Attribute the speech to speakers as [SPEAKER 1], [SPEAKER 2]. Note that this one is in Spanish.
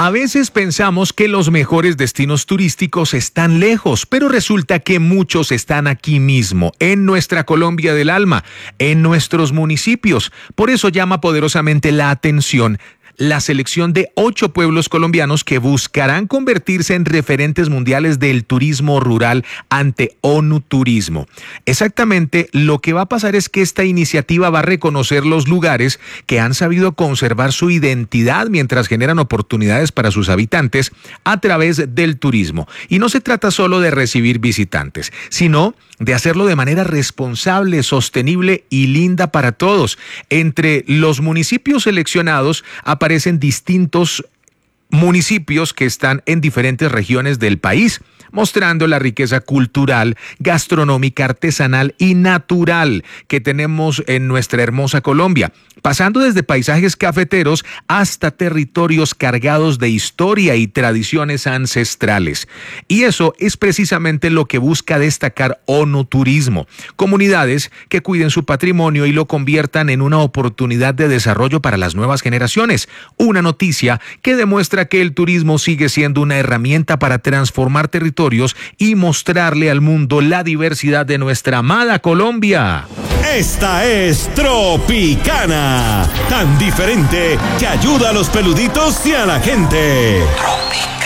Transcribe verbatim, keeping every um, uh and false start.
[SPEAKER 1] A veces pensamos que los mejores destinos turísticos están lejos, pero resulta que muchos están aquí mismo, en nuestra Colombia del alma, en nuestros municipios. Por eso llama poderosamente la atención la selección de ocho pueblos colombianos que buscarán convertirse en referentes mundiales del turismo rural ante ONU Turismo. Exactamente lo que va a pasar es que esta iniciativa va a reconocer los lugares que han sabido conservar su identidad mientras generan oportunidades para sus habitantes a través del turismo. Y no se trata solo de recibir visitantes, sino de hacerlo de manera responsable, sostenible y linda para todos. Entre los municipios seleccionados aparecen distintos municipios que están en diferentes regiones del país, mostrando la riqueza cultural, gastronómica, artesanal y natural que tenemos en nuestra hermosa Colombia, pasando desde paisajes cafeteros hasta territorios cargados de historia y tradiciones ancestrales. Y eso es precisamente lo que busca destacar ONU Turismo, comunidades que cuiden su patrimonio y lo conviertan en una oportunidad de desarrollo para las nuevas generaciones. Una noticia que demuestra que el turismo sigue siendo una herramienta para transformar territorios y mostrarle al mundo la diversidad de nuestra amada Colombia.
[SPEAKER 2] Esta es Tropicana, tan diferente que ayuda a los peluditos y a la gente. Tropicana.